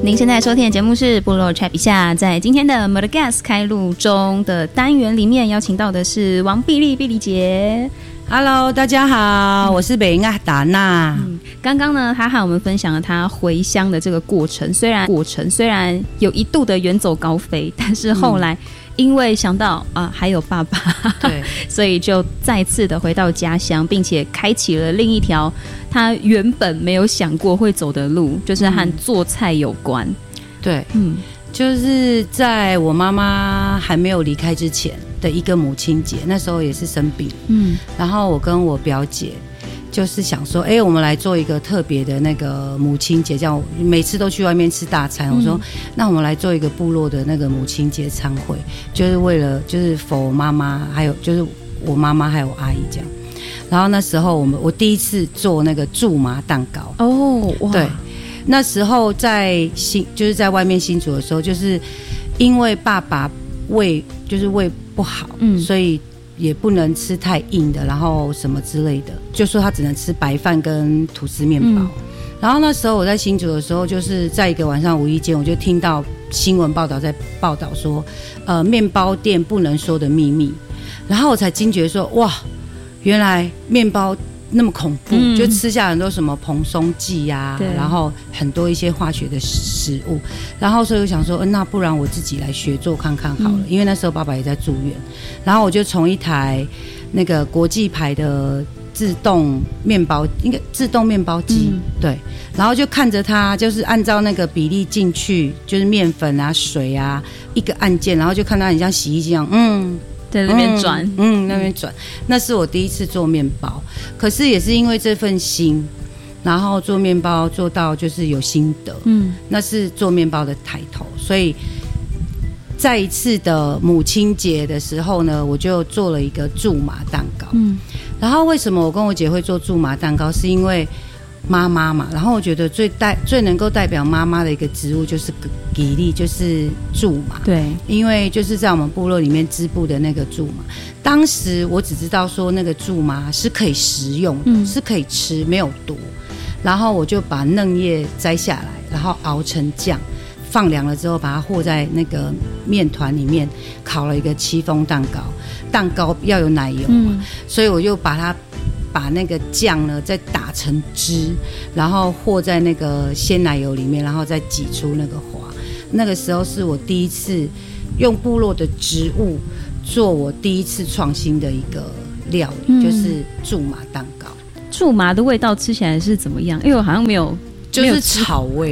您现在收听的节目是部落 Chat 一下，在今天的 Madagascar 开录中的单元里面，邀请到的是王碧丽碧丽姐。 Hello， 大家好，我是北英阿达娜。 刚刚呢，她和我们分享了她回乡的这个过程，虽然有一度的远走高飞，但是后来因为想到还有爸爸，对，所以就再次的回到家乡，并且开启了另一条她原本没有想过会走的路，就是和做菜有关。 对，就是在我妈妈还没有离开之前的一个母亲节，那时候也是生病，然后我跟我表姐就是想说，我们来做一个特别的那个母亲节，这样每次都去外面吃大餐。我说，那我们来做一个部落的那个母亲节餐会，就是为了就是否妈妈，还有就是我妈妈还有阿姨这样。然后那时候我第一次做那个苎麻蛋糕哦，哇，对。那时候就是在外面新竹的时候，就是因为爸爸胃不好，所以也不能吃太硬的，然后什么之类的，就说他只能吃白饭跟吐司面包。然后那时候我在新竹的时候，就是在一个晚上无意间，我就听到新闻报道在报道说，面包店不能说的秘密，然后我才惊觉说，哇，原来面包那么恐怖，就吃下很多什么蓬松剂啊，然后很多一些化学的食物，然后所以我想说，那不然我自己来学做看看好了，因为那时候爸爸也在住院，然后我就从一台那个国际牌的自动面包机，对，然后就看着它就是按照那个比例进去，就是面粉啊、水啊，一个按键，然后就看它很像洗衣机一样， 在那边转， 那边转，那是我第一次做面包，可是也是因为这份心，然后做面包做到就是有心得，那是做面包的抬头，所以再一次的母亲节的时候呢，我就做了一个苎麻蛋糕，然后为什么我跟我姐会做苎麻蛋糕，是因为妈妈嘛，然后我觉得最能够代表妈妈的一个植物就是吉利，就是苎麻。对，因为就是在我们部落里面织布的那个苎麻，当时我只知道说那个苎麻是可以食用的，是可以吃，没有毒。然后我就把嫩叶摘下来，然后熬成酱，放凉了之后把它和在那个面团里面，烤了一个戚风蛋糕。蛋糕要有奶油嘛，所以我就把那个酱呢再打成汁，然后和在那个鲜奶油里面，然后再挤出那个花。那个时候是我第一次用部落的植物做我第一次创新的一个料理，就是苎麻蛋糕。 苎麻的味道吃起来是怎么样？因为我好像没有， 就是草味，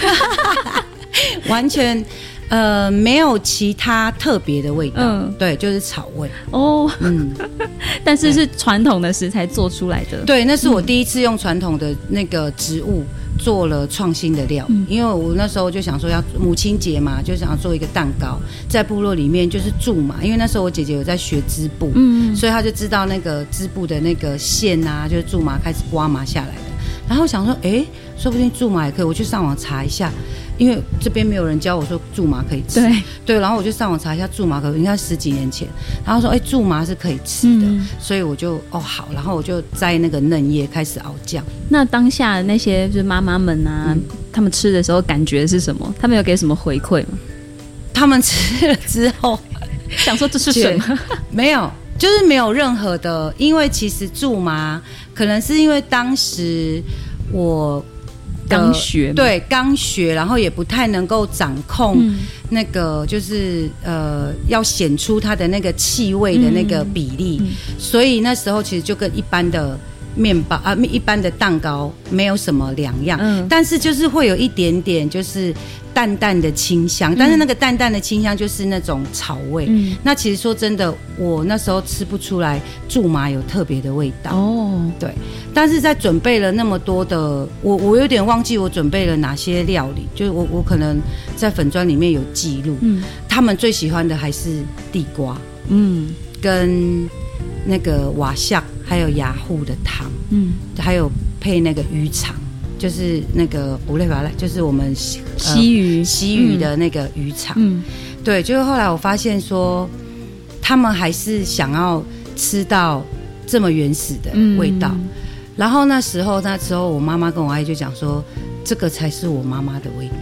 完全没有其他特别的味道，对，就是草味哦， 但是是传统的食材做出来的， 对，那是我第一次用传统的那个植物做了创新的料理，因为我那时候就想说要母亲节嘛，就想要做一个蛋糕，在部落里面就是苎麻，因为那时候我姐姐有在学织布，所以她就知道那个织布的那个线啊，就是苎麻开始刮麻下来的，然后想说，说不定苎麻也可以，我去上网查一下。因为这边没有人教我说苎麻可以吃，对，然后我就上网查一下苎麻可以，应该10几年前，然后说苎麻是可以吃的，所以我就好，然后我就摘那个嫩叶开始熬酱。 那当下那些就是妈妈们啊，他们吃的时候感觉是什么？他们有给什么回馈吗？ 他们吃了之后想说这是什么？ 没有，就是没有任何的，因为其实苎麻可能是因为当时我刚学， 对，刚学，然后也不太能够掌控那个就是要显出它的那个气味的那个比例，所以那时候其实就跟一般的面包一般的蛋糕没有什么两样，但是就是会有一点点就是淡淡的清香，但是那个淡淡的清香就是那种草味，那其实说真的，我那时候吃不出来苎麻有特别的味道哦，对，但是在准备了那么多的，我有点忘记我准备了哪些料理，就是我可能在粉专里面有记录，他们最喜欢的还是地瓜，跟那个瓦夏还有雅虎的汤，还有配那个鱼肠，就是那个不累吧，就是我们西鱼的那个鱼肠，对，就是后来我发现说，他们还是想要吃到这么原始的味道，然后那时候我妈妈跟我阿姨就讲说，这个才是我妈妈的味道。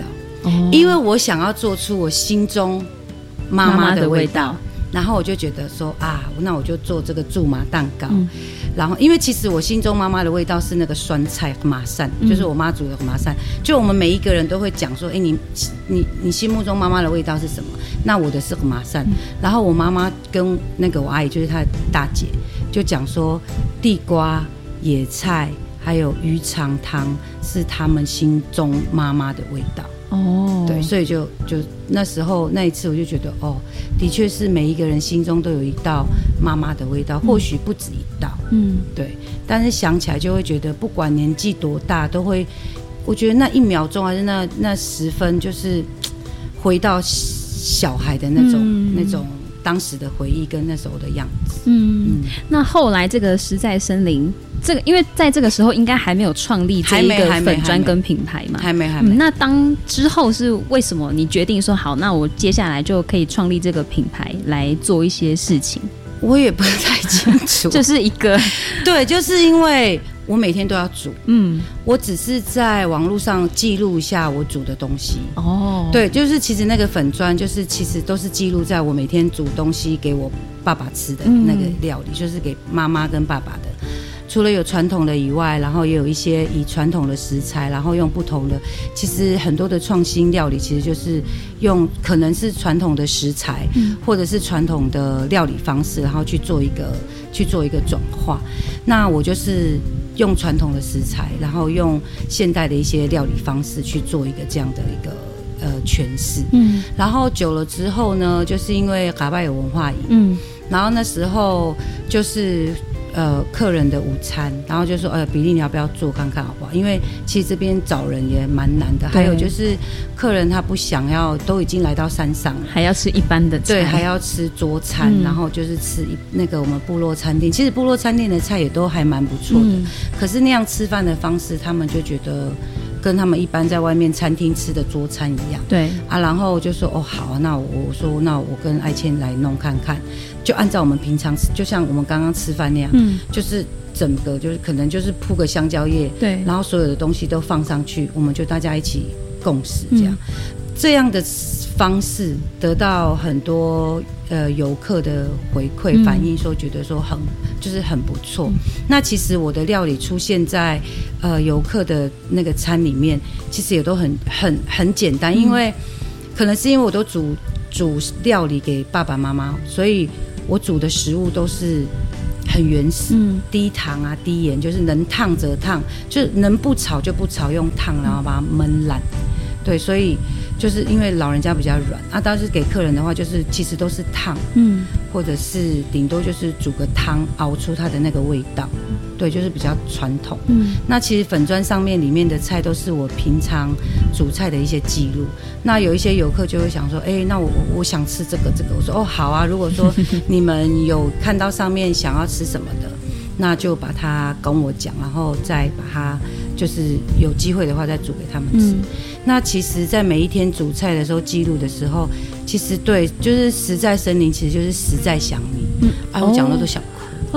因为我想要做出我心中妈妈的味道。然后我就觉得说那我就做这个驻马蛋糕。然后因为其实我心中妈妈的味道是那个酸菜马扇，就是我妈煮的马扇。就我们每一个人都会讲说，你心目中妈妈的味道是什么？那我的是马扇。然后我妈妈跟那个我阿姨，就是她的大姐，就讲说地瓜、野菜还有鱼肠汤是他们心中妈妈的味道。对，所以就那时候那一次我就觉得的确是每一个人心中都有一道妈妈的味道，或许不止一道。对，但是想起来就会觉得不管年纪多大都会，我觉得那1秒钟还是那10分，就是回到小孩的那种当时的回忆跟那时候的样子。 那后来这个实在森林，这个因为在这个时候应该还没有创立这一个粉专跟品牌嘛，还没。那当之后是为什么你决定说好，那我接下来就可以创立这个品牌来做一些事情？ 我也不太清楚， 就是一个对，就是因为我每天都要煮，我只是在网络上记录一下我煮的东西。对，就是其实那个粉专就是其实都是记录在我每天煮东西给我爸爸吃的那个料理，就是给妈妈跟爸爸的。除了有传统的以外，然后也有一些以传统的食材，然后用不同的，其实很多的创新料理其实就是用可能是传统的食材，或者是传统的料理方式，然后去做一个转化。那我就是用传统的食材，然后用现代的一些料理方式去做一个这样的一个诠释。然后久了之后呢，就是因为嘎拜有文化营，然后那时候就是客人的午餐，然后就说比利你要不要做看看好不好？因为其实这边找人也蛮难的，还有就是客人他不想要，都已经来到山上了， 还要吃一般的菜， 对，还要吃桌餐，然后就是吃那个我们部落餐厅。其实部落餐厅的菜也都还蛮不错的，可是那样吃饭的方式，他们就觉得跟他们一般在外面餐厅吃的桌餐一样。对然后就说好啊，那我说那我跟爱倩来弄看看，就按照我们平常就像我们刚刚吃饭那样，就是整个就是可能就是铺个香蕉叶，对，然后所有的东西都放上去，我们就大家一起共识这样的方式得到很多游客的回馈反应，说觉得说就是很不错。那其实我的料理出现在游客的那个餐里面，其实也都很简单，因为可能是因为我都煮料理给爸爸妈妈，所以我煮的食物都是很原始，低糖啊低盐，就是能烫则烫，就能不炒就不炒，用烫然后把它焖烂。对，所以就是因为老人家比较软当时给客人的话，就是其实都是烫，或者是顶多就是煮个汤熬出它的那个味道。对，就是比较传统。那其实粉专上面里面的菜都是我平常煮菜的一些记录。那有一些游客就会想说，那我想吃这个，我说好啊，如果说你们有看到上面想要吃什么的，那就把它跟我讲，然后再把它就是有机会的话再煮给他们吃。那其实在每一天煮菜的时候记录的时候，其实对，就是实在森林其实就是实在想你。我讲的都想哭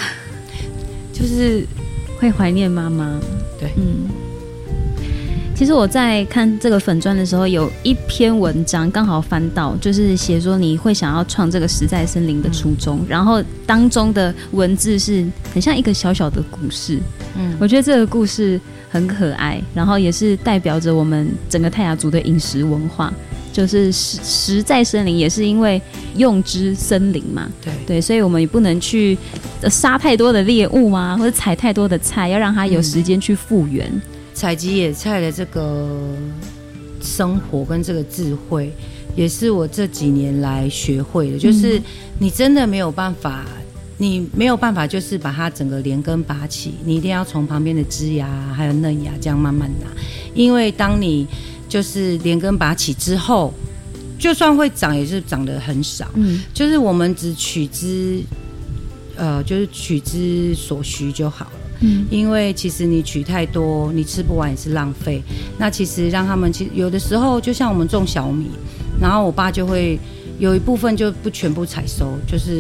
就是会怀念妈妈。 对， 其实我在看这个粉专的时候，有一篇文章刚好翻到，就是写说你会想要创这个实在森林的初衷，然后当中的文字是很像一个小小的故事。我觉得这个故事很可爱，然后也是代表着我们整个泰雅族的饮食文化。就是实在森林，也是因为用之森林嘛，对，所以我们也不能去杀太多的猎物啊，或者采太多的菜，要让它有时间去复原。 采集野菜的这个生活跟这个智慧，也是我这几年来学会的。就是你真的没有办法，就是把它整个连根拔起，你一定要从旁边的枝芽还有嫩芽这样慢慢拿，因为当你就是连根拔起之后，就算会长也是长得很少。就是我们只取之就是取之所需就好了。因为其实你取太多，你吃不完也是浪费。那其实让他们，其实有的时候就像我们种小米，然后我爸就会有一部分就不全部采收，就是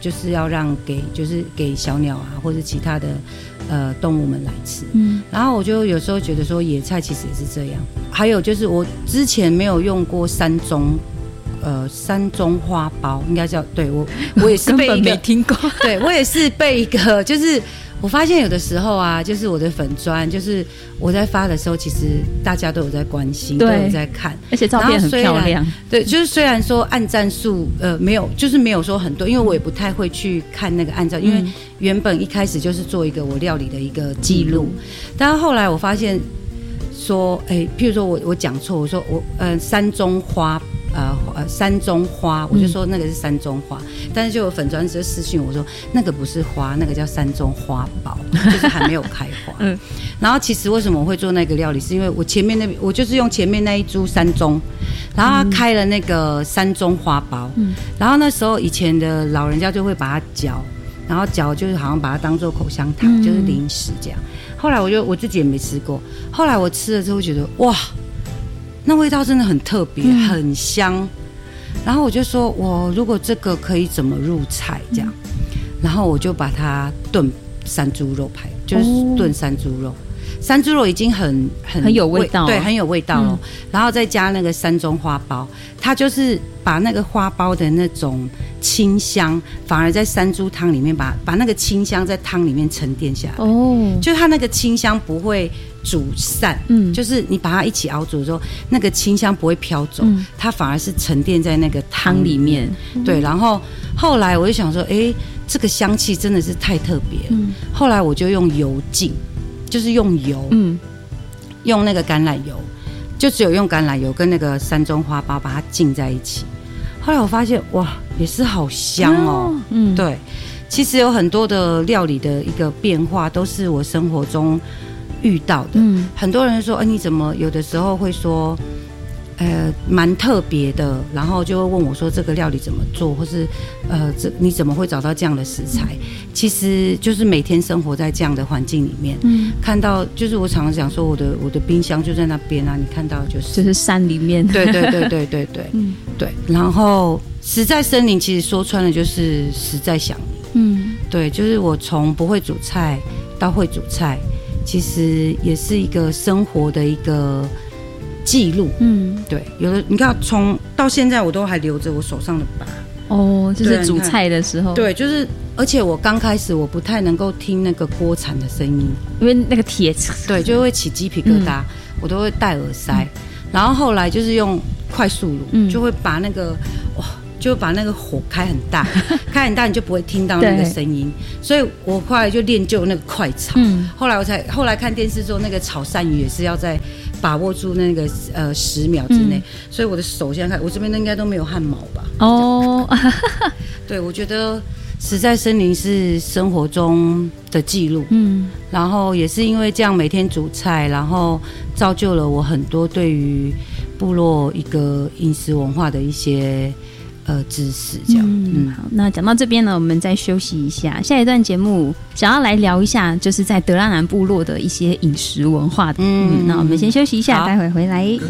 就是要让给小鸟啊或者其他的动物们来吃。然后我就有时候觉得说野菜其实也是这样。还有就是我之前没有用过山中花苞，应该叫，对，我也是被一个根本没听过。 对，我也是被一个，就是我发现有的时候啊，就是我的粉专，就是我在发的时候，其实大家都有在关心，都有在看， 而且照片很漂亮。 对，就是虽然说按赞数没有，就是没有说很多，因为我也不太会去看那个按赞，因为原本一开始就是做一个我料理的一个记录，但是后来我发现说，譬如说我讲错，我说山中花。山中花，我就说那个是山中花，但是就有粉专就私讯我说那个不是花，那个叫山中花苞，就是还没有开花。然后其实为什么我会做那个料理，是因为我前面我就是用前面那一株山中，然后它开了那个山中花苞，然后那时候以前的老人家就会把它嚼，然后嚼就是好像把它当做口香糖，就是零食这样。后来我自己也没吃过，后来我吃了之后觉得哇。那味道真的很特别，很香。然后我就说，我如果这个可以怎么入菜这样，然后我就把它炖山猪肉排，就是炖山猪肉。山猪肉已经很有味道， 对，很有味道了。然后再加那个山中花苞，它就是把那个花苞的那种清香，反而在山猪汤里面把那个清香在汤里面沉淀下来。就它那个清香不会煮散，就是你把它一起熬煮的时候，那个清香不会飘走，它反而是沉淀在那个汤里面。对，然后后来我就想说，这个香气真的是太特别了。后来我就用油浸。就是用油，用那个橄榄油，就只有用橄榄油跟那个山中花苞把它浸在一起。后来我发现，哇，也是好香哦。对，其实有很多的料理的一个变化，都是我生活中遇到的。很多人说，你怎么有的时候会说，蛮特别的，然后就会问我说这个料理怎么做，或是你怎么会找到这样的食材？其实就是每天生活在这样的环境里面，看到就是我常常讲说我的冰箱就在那边啊，你看到就是山里面， 对，对，然后实在森林其实说穿了就是实在想你，对，就是我从不会煮菜到会煮菜，其实也是一个生活的一个。记录，对，有的你看，从到现在我都还留着我手上的疤。 就是煮菜的时候， 对，就是而且我刚开始我不太能够听那个锅铲的声音， 因为那个铁， 对，就会起鸡皮疙瘩，我都会戴耳塞。然后后来就是用快速炉，就会把那个就把那个火开很大，开很大你就不会听到那个声音。所以我后来就练就那个快炒。后来看电视之后，那个炒鳝鱼也是要在把握住那个10秒之内。所以我的手现在看，我这边应该都没有汗毛吧？对，我觉得实在森林是生活中的记录。然后也是因为这样每天煮菜，然后造就了我很多对于部落一个饮食文化的一些。知识这样。 好，那讲到这边呢，我们再休息一下。下一段节目想要来聊一下，就是在德拉南部落的一些饮食文化。那我们先休息一下，待会回来。